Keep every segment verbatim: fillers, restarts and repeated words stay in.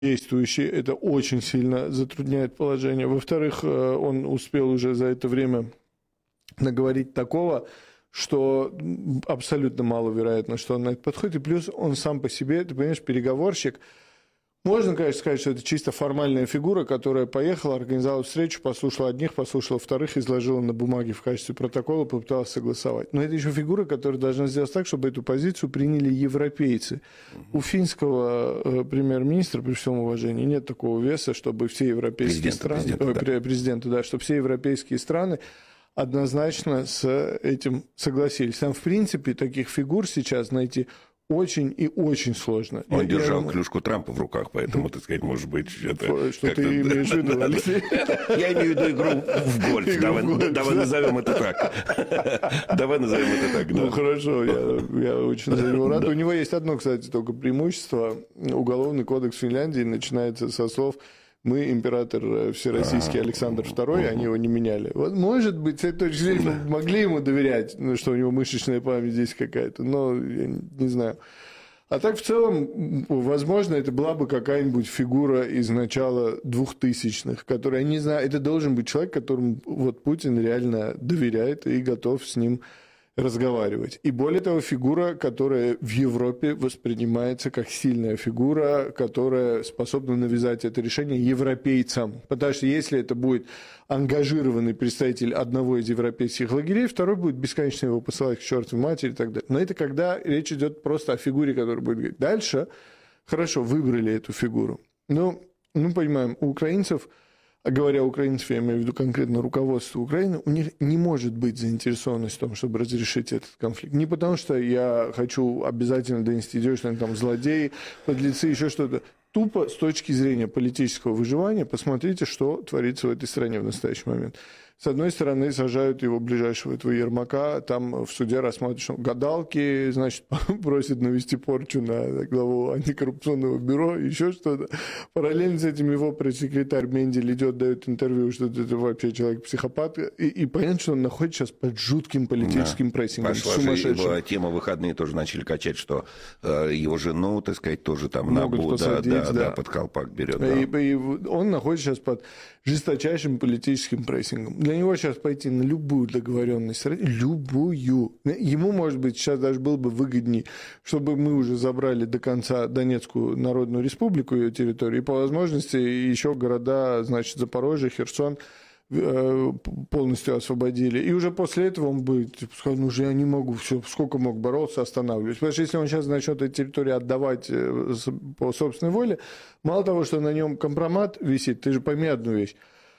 действующий, это очень сильно затрудняет положение. Во-вторых, он успел уже за это время наговорить такого, что абсолютно маловероятно, что он на это подходит. И плюс он сам по себе, ты понимаешь, переговорщик. Можно, конечно, сказать, что это чисто формальная фигура, которая поехала, организовала встречу, послушала одних, послушала вторых, изложила на бумаге в качестве протокола, попыталась согласовать. Но это еще фигура, которая должна сделать так, чтобы эту позицию приняли европейцы. Угу. У финского э, премьер-министра, при всем уважении, нет такого веса, чтобы все европейские президента, страны... Президента, э, да. президента, да, чтобы все европейские страны однозначно с этим согласились. Там, в принципе, таких фигур сейчас найти очень и очень сложно. Он я, держал я... клюшку Трампа в руках, поэтому, так сказать, может быть... Это что ты имеешь в виду, Алексей? Я имею в виду игру в гольф. Давай назовем это так. Давай назовем это так. Ну, хорошо, я очень за него рад. У него есть одно, кстати, только преимущество. Уголовный кодекс Финляндии начинается со слов «Мы император всероссийский Александр второй», они его не меняли. Вот, может быть, с этой точки зрения мы могли ему доверять, ну, что у него мышечная память здесь какая-то, но я не знаю. А так, в целом, возможно, это была бы какая-нибудь фигура из начала двухтысячных, которая, я не знаю, это должен быть человек, которому вот Путин реально доверяет и готов с ним разговаривать. И более того, фигура, которая в Европе воспринимается как сильная фигура, которая способна навязать это решение европейцам. Потому что если это будет ангажированный представитель одного из европейских лагерей, второй будет бесконечно его посылать к чертовой матери и так далее. Но это когда речь идет просто о фигуре, которая будет говорить. Дальше, хорошо, выбрали эту фигуру. Но мы понимаем, у украинцев... А говоря украинцев, я имею в виду конкретно руководство Украины, у них не может быть заинтересованность в том, чтобы разрешить этот конфликт. Не потому, что я хочу обязательно донести идею, что они там злодеи, подлецы, еще что-то. Тупо с точки зрения политического выживания посмотрите, что творится в этой стране в настоящий момент. С одной стороны, сажают его ближайшего этого Ермака, там в суде рассматривают, что гадалки, значит, просят навести порчу на главу антикоррупционного бюро, еще что-то. Параллельно с этим его пресс-секретарь Мендель идет, дает интервью, что это вообще человек-психопат, и, и понятно, что он находится сейчас под жутким политическим да. прессингом. Пошла же его тема, выходные тоже начали качать, что э, его жену, так сказать, тоже там могут набу, посадить, да, да, да, да, под колпак берет. Да. И, и он находится сейчас под жесточайшим политическим прессингом. Для него сейчас пойти на любую договоренность, любую. Ему, может быть, сейчас даже было бы выгоднее, чтобы мы уже забрали до конца Донецкую Народную Республику, ее территорию, и по возможности еще города, значит, Запорожье, Херсон полностью освободили. И уже после этого он будет сказать, ну уже я не могу, все, сколько мог бороться, останавливаюсь. Потому что если он сейчас начнет эти территории отдавать по собственной воле, мало того, что на нем компромат висит, ты же пойми одну вещь.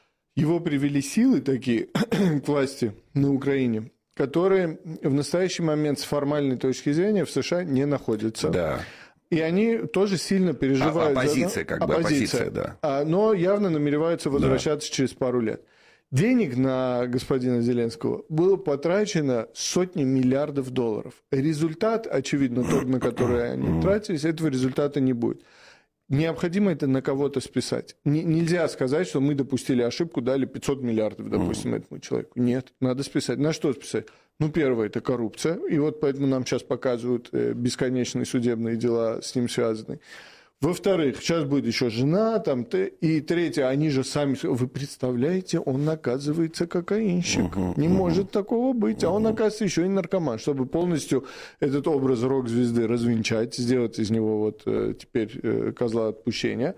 Его привели силы такие к власти на Украине, которые в настоящий момент с формальной точки зрения в США не находятся. Да. И они тоже сильно переживают. Оппозиция, за... как бы, оппозиция, оппозиция, да. Но явно намереваются возвращаться да. через пару лет. Денег на господина Зеленского было потрачено сотни миллиардов долларов. Результат, очевидно, тот, на который они тратились, этого результата не будет. Необходимо это на кого-то списать. Н- нельзя сказать, что мы допустили ошибку, дали пятьсот миллиардов, допустим, этому человеку. Нет, надо списать. На что списать? Ну, первое – это коррупция. И вот поэтому нам сейчас показывают бесконечные судебные дела с ним связанные. Во-вторых, сейчас будет еще жена, там, и третье, они же сами, вы представляете, он оказывается кокаинщик. Uh-huh, не uh-huh. может такого быть, uh-huh. а он оказывается еще и наркоман, чтобы полностью этот образ рок-звезды развенчать, сделать из него вот теперь козла отпущения.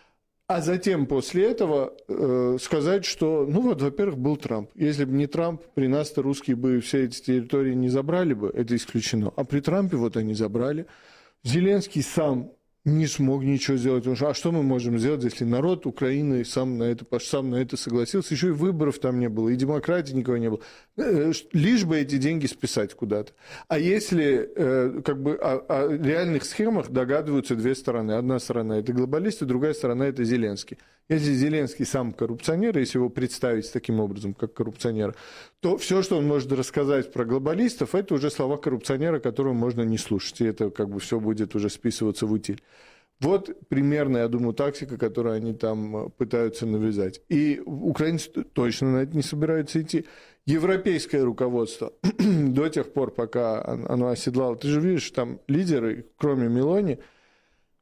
А затем после этого э, сказать, что, ну вот, во-первых, был Трамп. Если бы не Трамп, при нас-то русские бы все эти территории не забрали бы, это исключено. А при Трампе вот они забрали. Зеленский сам не смог ничего сделать. Потому что, а что мы можем сделать, если народ Украины сам на это, сам на это согласился? Еще и выборов там не было, и демократии никого не было. Лишь бы эти деньги списать куда-то. А если как бы о, о реальных схемах догадываются две стороны. Одна сторона – это глобалисты, другая сторона – это Зеленский. Если Зеленский сам коррупционер, если его представить таким образом, как коррупционера, то все, что он может рассказать про глобалистов, это уже слова коррупционера, которого можно не слушать. И это как бы все будет уже списываться в утиль. Вот примерно, я думаю, тактика, которую они там пытаются навязать. И украинцы точно на это не собираются идти. Европейское руководство до тех пор, пока оно оседлало, ты же видишь, там лидеры, кроме Мелони,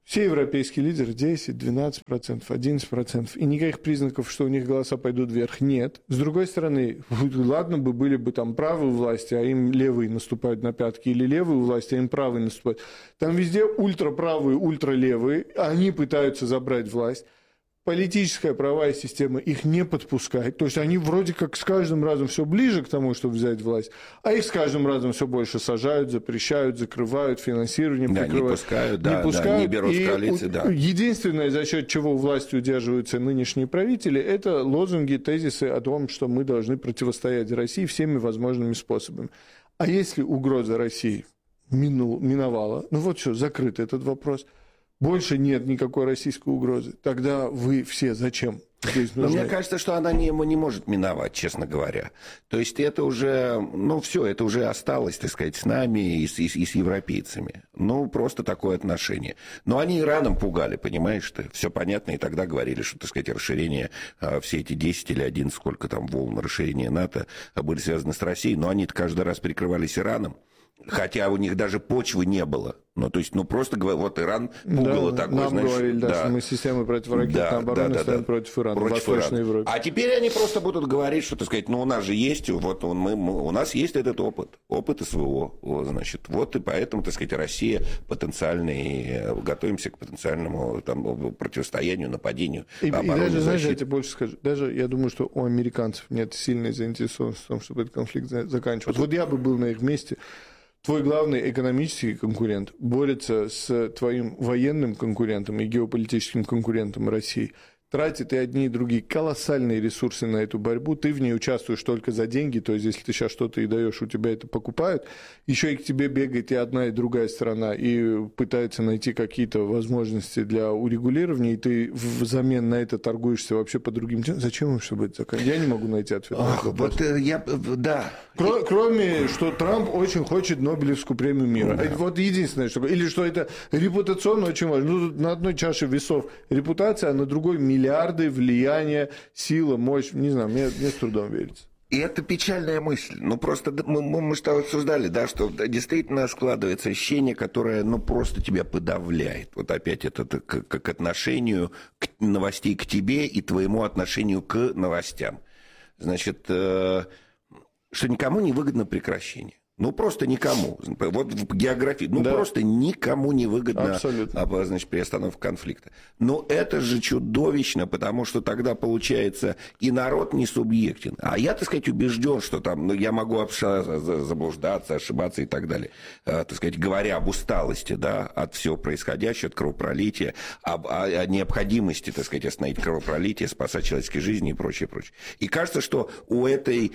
Все европейские лидеры десять, двенадцать процентов, одиннадцать процентов. И никаких признаков, что у них голоса пойдут вверх, нет. С другой стороны, ладно бы были бы там правые власти, а им левые наступают на пятки, или левые власти, а им правые наступают. Там везде ультраправые, ультралевые, они пытаются забрать власть. Политическая правая система их не подпускает. То есть они вроде как с каждым разом все ближе к тому, чтобы взять власть, а их с каждым разом все больше сажают, запрещают, закрывают, финансирование да, прикрывают. Не пускают, да, не, пускают. Да, не берут в коалиции, да. Единственное, за счет чего властью удерживаются нынешние правители, это лозунги, тезисы о том, что мы должны противостоять России всеми возможными способами. А если угроза России минул, миновала, ну вот все, закрыт этот вопрос, больше нет никакой российской угрозы, тогда вы все зачем здесь нужны? Но мне кажется, что она не, не может миновать, честно говоря. То есть это уже, ну все, это уже осталось, так сказать, с нами и с, и, и с европейцами. Ну, просто такое отношение. Но они Ираном пугали, понимаешь ты? Все понятно, и тогда говорили, что, так сказать, расширение, все эти десять или одиннадцать, сколько там волн расширения НАТО были связаны с Россией, но они каждый раз прикрывались Ираном. Хотя у них даже почвы не было. Ну, то есть, ну, просто вот Иран пугало да, такое, нам знаешь. говорили, да, да, что мы системы противоракетной да, обороны да, да, стоим да. против Ирана, против в Восточной Ирана. Европе. А теперь они просто будут говорить, что, так сказать, ну, у нас же есть, вот мы, мы, у нас есть этот опыт, опыт СВО, вот, значит, вот и поэтому, так сказать, Россия потенциальный, готовимся к потенциальному там, противостоянию, нападению. И, и даже, знаешь, я тебе больше скажу, даже я думаю, что у американцев нет сильной заинтересованности в том, чтобы этот конфликт заканчивался. Вот я бы был на их месте. Твой главный экономический конкурент борется с твоим военным конкурентом и геополитическим конкурентом России. Тратит и одни, и другие колоссальные ресурсы на эту борьбу. Ты в ней участвуешь только за деньги, то есть если ты сейчас что-то и даешь, у тебя это покупают. Еще и к тебе бегает и одна, и другая сторона, и пытается найти какие-то возможности для урегулирования, и ты взамен на это торгуешься вообще по другим темам. Зачем им, чтобы это заканчивалось? Я не могу найти ответ на этот вопрос. Вот я, да. Кро- кроме, что Трамп очень хочет Нобелевскую премию мира. Да. Вот единственное, что... Или что это репутационно очень важно. Ну, на одной чаше весов репутация, а на другой миллион. Миллиарды, влияние, сила, мощь. Не знаю, мне, мне с трудом верится. И это печальная мысль. Ну, просто мы, мы, мы что обсуждали, да, что действительно складывается ощущение, которое, ну, просто тебя подавляет. Вот опять это к, к отношению к новостей к тебе и твоему отношению к новостям. Значит, э, что никому не выгодно прекращение. Ну, просто никому. Вот в географии. Ну, да. Просто никому не выгодно, а, значит, приостановка конфликта. Но это же чудовищно, потому что тогда, получается, и народ не субъектен. А я, так сказать, убежден, что там, ну, я могу заблуждаться, ошибаться и так далее. А, так сказать, говоря об усталости, да, от всего происходящего, от кровопролития, об, о, о необходимости, так сказать, остановить кровопролитие, спасать человеческие жизни и прочее, прочее. И кажется, что у этой,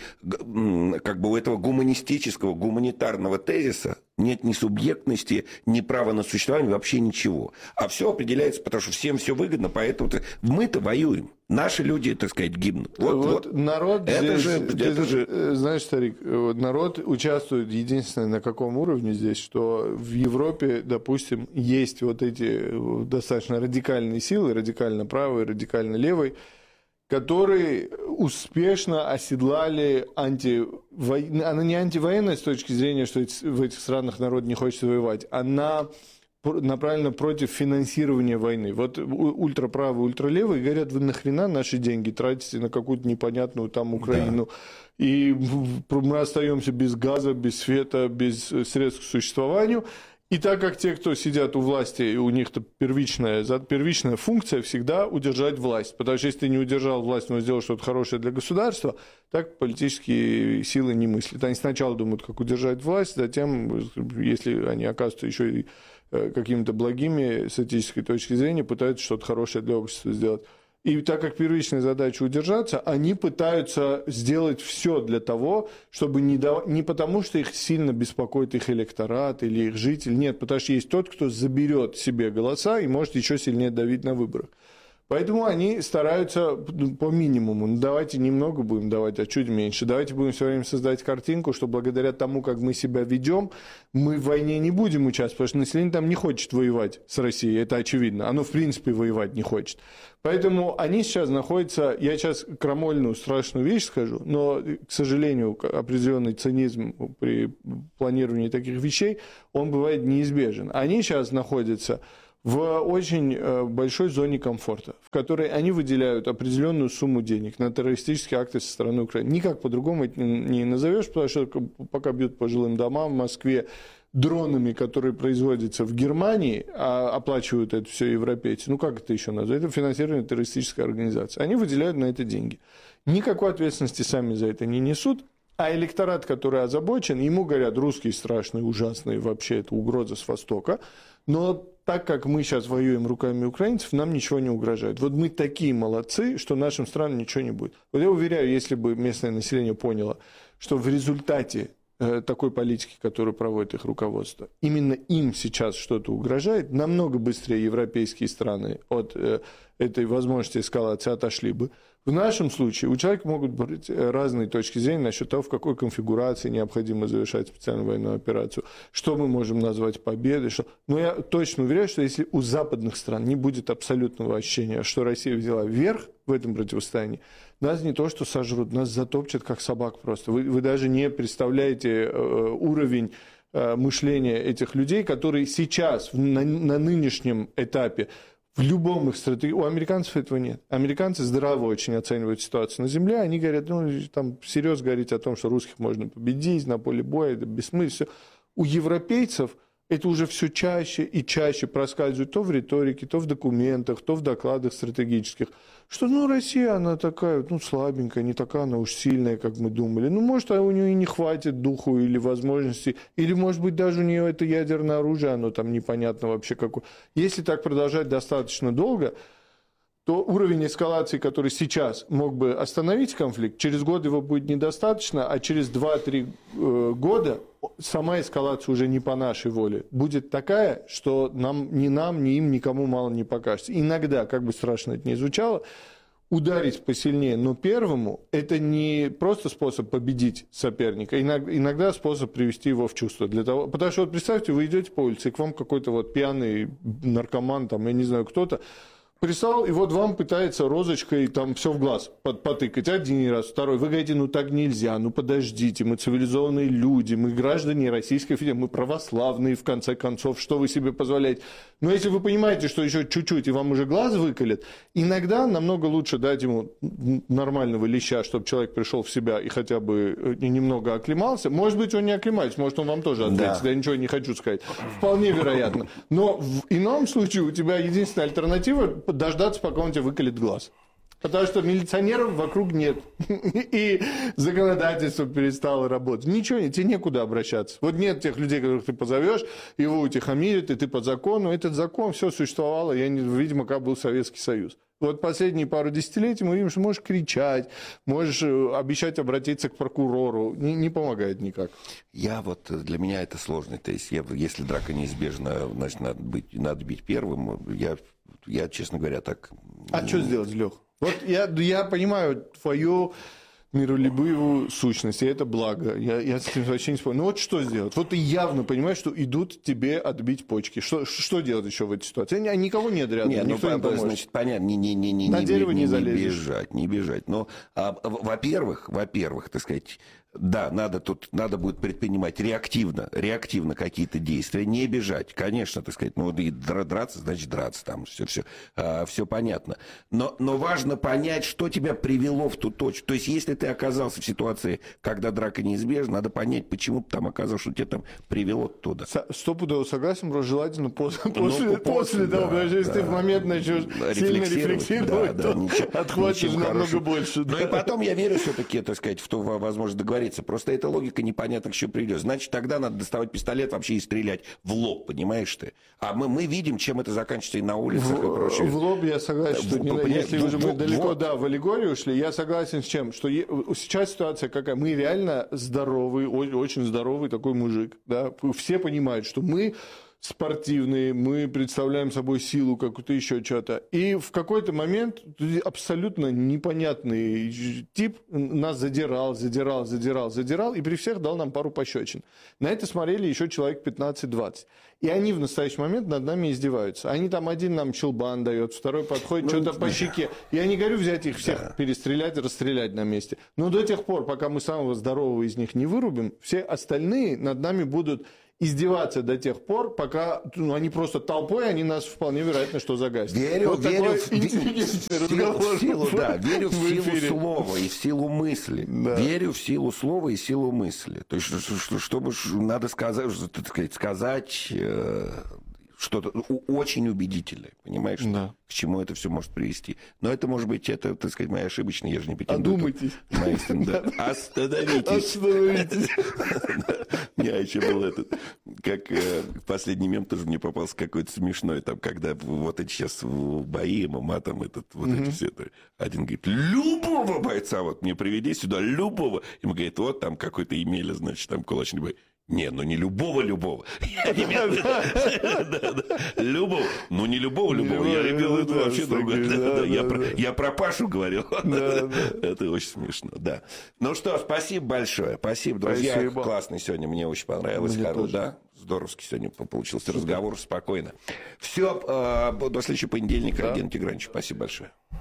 как бы, у этого гуманистического, гуманитарного тезиса нет ни субъектности, ни права на существование, вообще ничего. А все определяется, потому что всем все выгодно, поэтому мы-то воюем. Наши люди, так сказать, гибнут. Вот, вот, вот. Народ это здесь, же, это здесь, же... Знаешь, старик, народ участвует единственное на каком уровне здесь, что в Европе, допустим, есть вот эти достаточно радикальные силы, радикально правые, радикально левые, которые успешно оседлали антивоенную... Она не антивоенная с точки зрения, что в этих странах народ не хочет воевать. Она направлена против финансирования войны. Вот ультраправые, ультралевые говорят, вы нахрена наши деньги тратите на какую-то непонятную там Украину. Да. И мы остаемся без газа, без света, без средств к существованию. И так как те, кто сидят у власти, у них-то первичная, первичная функция всегда удержать власть. Потому что если ты не удержал власть, но сделал что-то хорошее для государства, так политические силы не мыслят. Они сначала думают, как удержать власть, затем, если они оказываются еще и какими-то благими с этической точки зрения, пытаются что-то хорошее для общества сделать. И так как первичная задача удержаться, они пытаются сделать все для того, чтобы не, дав... не потому, что их сильно беспокоит их электорат или их житель, нет, потому что есть тот, кто заберет себе голоса и может еще сильнее давить на выборах. Поэтому они стараются по минимуму. Ну, давайте немного будем давать, а чуть меньше. Давайте будем все время создать картинку, что благодаря тому, как мы себя ведем, мы в войне не будем участвовать, потому что население там не хочет воевать с Россией, это очевидно. Оно, в принципе, воевать не хочет. Поэтому они сейчас находятся... Я сейчас крамольную, страшную вещь скажу, но, к сожалению, определенный цинизм при планировании таких вещей, он бывает неизбежен. Они сейчас находятся в очень большой зоне комфорта, в которой они выделяют определенную сумму денег на террористические акты со стороны Украины. Никак по-другому это не назовешь, потому что пока бьют по жилым домам в Москве дронами, которые производятся в Германии, а оплачивают это все европейцы, ну как это еще назвать? Это финансирование террористической организации. Они выделяют на это деньги. Никакой ответственности сами за это не несут. А электорат, который озабочен, ему говорят, русские страшные, ужасные, вообще это угроза с Востока. Но так как мы сейчас воюем руками украинцев, нам ничего не угрожает. Вот мы такие молодцы, что нашим странам ничего не будет. Вот я уверяю, если бы местное население поняло, что в результате э, такой политики, которую проводит их руководство, именно им сейчас что-то угрожает, намного быстрее европейские страны от э, этой возможности эскалации отошли бы. В нашем случае у человека могут быть разные точки зрения насчет того, в какой конфигурации необходимо завершать специальную военную операцию, что мы можем назвать победой. Что... Но я точно уверяю, что если у западных стран не будет абсолютного ощущения, что Россия взяла верх в этом противостоянии, нас не то что сожрут, нас затопчат как собак просто. Вы, вы даже не представляете э, уровень э, мышления этих людей, которые сейчас на, на нынешнем этапе в любом их стратегии... У американцев этого нет. Американцы здраво очень оценивают ситуацию на земле. Они говорят, ну, там всерьез говорить о том, что русских можно победить на поле боя, это бессмысленно. У европейцев это уже все чаще и чаще проскальзывает то в риторике, то в документах, то в докладах стратегических, что, ну, Россия, она такая, ну, слабенькая, не такая она уж сильная, как мы думали. Ну, может, у нее и не хватит духу или возможностей, или, может быть, даже у нее это ядерное оружие, оно там непонятно вообще какое. Если так продолжать достаточно долго, то уровень эскалации, который сейчас мог бы остановить конфликт, через год его будет недостаточно, а через два-три э, года сама эскалация уже не по нашей воле будет такая, что нам, ни нам, ни им, никому мало не покажется. Иногда, как бы страшно это ни звучало, ударить посильнее, но первому – это не просто способ победить соперника, иногда способ привести его в чувство. Для того, потому что вот представьте, вы идете по улице, и к вам какой-то вот пьяный наркоман, там, я не знаю, кто-то, прислал, и вот вам пытается розочкой там все в глаз потыкать. Один раз, второй. Вы говорите, ну так нельзя, ну подождите, мы цивилизованные люди, мы граждане Российской Федерации, мы православные, в конце концов, что вы себе позволяете. Но если вы понимаете, что еще чуть-чуть, и вам уже глаз выколет, иногда намного лучше дать ему нормального леща, чтобы человек пришел в себя и хотя бы немного оклемался. Может быть, он не оклемается, может, он вам тоже ответит, да. Я ничего не хочу сказать. Вполне вероятно. Но в ином случае у тебя единственная альтернатива – дождаться, пока он тебе выколет глаз. Потому что милиционеров вокруг нет. И законодательство перестало работать. Ничего нет, тебе некуда обращаться. Вот нет тех людей, которых ты позовешь, его утихомирят, и ты по закону. Этот закон, все существовало, я не, видимо, как был Советский Союз. Вот последние пару десятилетий мы видим, что можешь кричать, можешь обещать обратиться к прокурору. Не, не помогает никак. Я вот, для меня это сложно. То есть, я, если драка неизбежна, значит, надо, быть, надо бить первым. Я, я, честно говоря, так... А что сделать, Лех? Вот я, я понимаю твою миролюбивую сущность, и это благо. Я, я с этим вообще не спорю. Но вот что сделать? Вот ты явно понимаешь, что идут тебе отбить почки. Что, что делать еще в этой ситуации? Никого нет рядом, не, никто ну, не поможет. Значит, понятно, не, не, не, не, на не, дерево не, не, не бежать, не бежать. Но, а, во-первых, во-первых, так сказать, да, надо тут, надо будет предпринимать реактивно, реактивно какие-то действия, не бежать, конечно, так сказать, ну, и драться, значит, драться, там, все, все, а, все понятно. Но, но важно понять, что тебя привело в ту точку. То есть, если ты оказался в ситуации, когда драка неизбежна, надо понять, почему ты там оказался, что тебя там привело туда. Стопудово согласен, просто желательно после, ну, после, после, после того, да, потому что если да, ты в момент начнешь да, сильно рефлексировать, да, то да, ничего, отхватишь намного хорошего. Больше. Да. Ну и потом я верю все-таки, так сказать, в ту возможность договориться. Просто эта логика непонятно, к чему придет. Значит, тогда надо доставать пистолет вообще и стрелять в лоб, понимаешь ты? А мы, мы видим, чем это заканчивается и на улицах, в, и прочее. В лоб я согласен, что в, не, в, если в, уже в, мы в, далеко, вот. да, в аллегорию ушли, я согласен с чем? Что е, сейчас ситуация какая? Мы реально здоровый, очень здоровый такой мужик, да? Все понимают, что мы спортивные, мы представляем собой силу какую-то, еще что-то. И в какой-то момент абсолютно непонятный тип нас задирал, задирал, задирал, задирал, и при всех дал нам пару пощечин. На это смотрели еще человек пятнадцать-двадцать. И они в настоящий момент над нами издеваются. Они там, один нам щелбан дает, второй подходит, ну, что-то по щеке. Я не говорю взять их всех, да. перестрелять, расстрелять на месте. Но до тех пор, пока мы самого здорового из них не вырубим, все остальные над нами будут издеваться до тех пор, пока ну, они просто толпой, они нас вполне вероятно, что загасят. Верю, вот верю, такой в, интеллигентный разговор. в силу, да, верю в, в силу эфире. слова и в силу мысли. Да. Верю в силу слова и силу мысли. То есть, что, что, чтобы надо сказать, так сказать, сказать э, что-то очень убедительное, понимаешь, Да. к чему это все может привести. Но это, может быть, это, так сказать, моя ошибочная, я же не претендую. Одумайтесь. На истину, да. Остановитесь. Остановитесь. У меня еще был этот, как э, последний мем тоже мне попался какой-то смешной, там, когда вот эти сейчас бои, ММА, там, этот, вот эти все, это, один говорит, любого бойца вот мне приведи сюда, любого. Ему говорит, вот там какой-то Емеля, значит, там кулачный бой. Не, ну не любого-любого. Я не имел в виду. Любого. Ну не любого-любого. Я имел в виду вообще другое. Я про Пашу говорил. Это очень смешно, да. Ну что, спасибо большое. Спасибо, друзья. Классный сегодня. Мне очень понравилось. Да, здоровский сегодня получился разговор. Спокойно. Все. До следующего понедельника. Евгений Тигранович, спасибо большое.